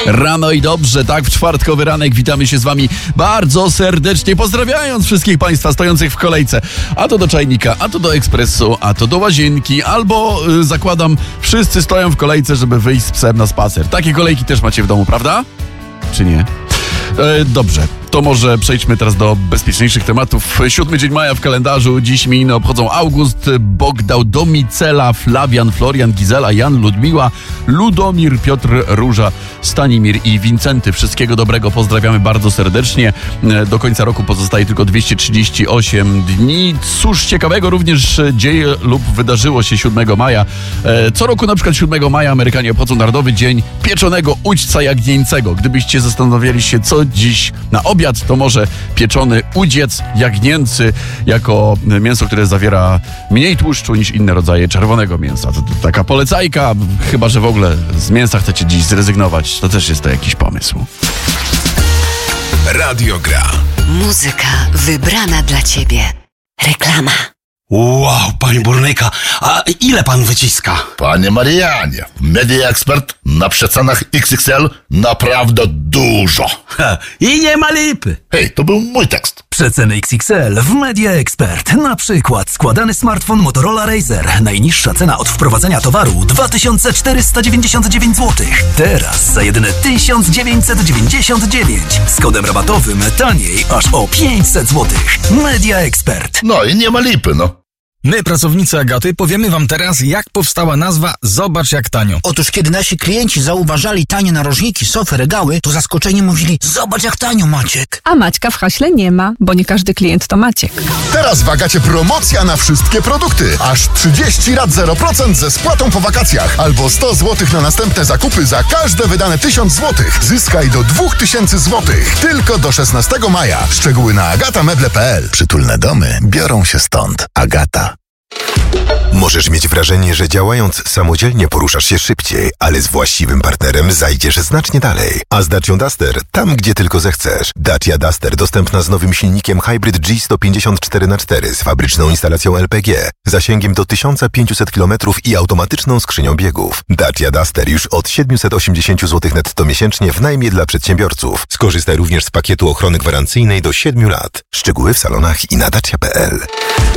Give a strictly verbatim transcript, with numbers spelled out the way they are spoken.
Rano i dobrze, tak, w czwartkowy ranek witamy się z wami bardzo serdecznie, pozdrawiając wszystkich państwa stojących w kolejce, a to do czajnika, a to do ekspresu, a to do łazienki, albo y, zakładam, wszyscy stoją w kolejce, żeby wyjść z psem na spacer. Takie kolejki też macie w domu, prawda? Czy nie? E, dobrze, to może przejdźmy teraz do bezpieczniejszych tematów. Siódmy dzień maja w kalendarzu. Dziś imieniny obchodzą August, Bogdał, Domicela, Flawian, Florian, Gizela, Jan, Ludmiła, Ludomir, Piotr, Róża, Stanimir i Wincenty. Wszystkiego dobrego, pozdrawiamy bardzo serdecznie. Do końca roku pozostaje tylko dwieście trzydzieści osiem dni. Cóż ciekawego również dzieje lub wydarzyło się siódmego maja. Co roku na przykład siódmego maja Amerykanie obchodzą Narodowy Dzień Pieczonego Udźca Jagnięcego. Gdybyście zastanawiali się, co dziś na obiad, to może pieczony udziec jagnięcy jako mięso, które zawiera mniej tłuszczu niż inne rodzaje czerwonego mięsa. To, to taka polecajka, chyba że w ogóle z mięsa chcecie dziś zrezygnować, to też jest to jakiś pomysł. Radio Gra. Muzyka wybrana dla ciebie. Reklama. Wow, panie burnyka, a ile pan wyciska? Panie Marianie, Media Expert na przecenach X X L naprawdę dużo. Ha, i nie ma lipy. Hej, to był mój tekst. Przeceny X X L w Media Expert. Na przykład składany smartfon Motorola Razr. Najniższa cena od wprowadzenia towaru dwa tysiące czterysta dziewięćdziesiąt dziewięć złotych. Teraz za jedyne tysiąc dziewięćset dziewięćdziesiąt dziewięć. Z kodem rabatowym taniej aż o pięćset złotych. Media Expert. No i nie ma lipy, no. My, pracownicy Agaty, powiemy wam teraz, jak powstała nazwa Zobacz jak tanio. Otóż kiedy nasi klienci zauważali tanie narożniki, sofy, regały, to zaskoczeni mówili: zobacz jak tanio, Maciek. A Maćka w haśle nie ma, bo nie każdy klient to Maciek. Teraz w Agacie promocja na wszystkie produkty. Aż trzydzieści rat zero procent ze spłatą po wakacjach. Albo sto złotych na następne zakupy za każde wydane tysiąc złotych. Zyskaj do dwa tysiące złotych. Tylko do szesnastego maja. Szczegóły na agatameble kropka p l. Przytulne domy biorą się stąd. Agata. Możesz mieć wrażenie, że działając samodzielnie poruszasz się szybciej, ale z właściwym partnerem zajdziesz znacznie dalej. A z Dacią Duster tam, gdzie tylko zechcesz. Dacia Duster dostępna z nowym silnikiem Hybrid G sto pięćdziesiąt cztery na cztery z fabryczną instalacją L P G, zasięgiem do tysiąc pięćset kilometrów i automatyczną skrzynią biegów. Dacia Duster już od siedemset osiemdziesiąt złotych netto miesięcznie w najmie dla przedsiębiorców. Skorzystaj również z pakietu ochrony gwarancyjnej do siedmiu lat. Szczegóły w salonach i na dacia kropka p l.